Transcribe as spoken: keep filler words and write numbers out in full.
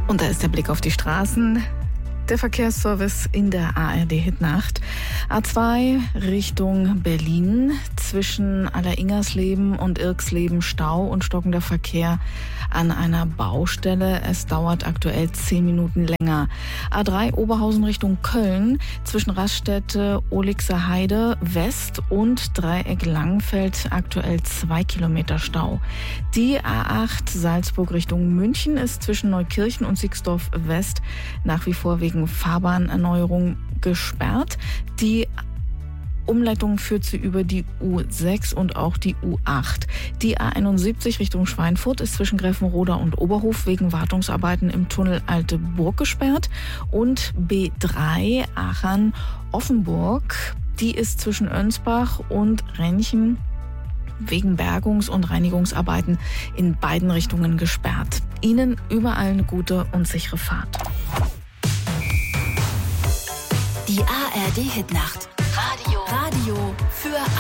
Und da ist der Blick auf die Straßen. Der Verkehrsservice in der A R D-Hitnacht. A zwei Richtung Berlin. Zwischen Alleringersleben und Irksleben Stau und stockender Verkehr an einer Baustelle. Es dauert aktuell zehn Minuten länger. A drei Oberhausen Richtung Köln. Zwischen Raststätte Olixer Heide West und Dreieck Langfeld aktuell zwei Kilometer Stau. Die A acht Salzburg Richtung München ist zwischen Neukirchen und Sixdorf West nach wie vor wegen Fahrbahnerneuerung gesperrt. Die Umleitung führt sie über die U sechs und auch die U acht. Die A einundsiebzig Richtung Schweinfurt ist zwischen Greffenroda und Oberhof wegen Wartungsarbeiten im Tunnel Alte Burg gesperrt. Und B drei Aachen-Offenburg, die ist zwischen Önsbach und Renchen wegen Bergungs- und Reinigungsarbeiten in beiden Richtungen gesperrt. Ihnen überall eine gute und sichere Fahrt. Die A R D-Hitnacht. Radio. Radio für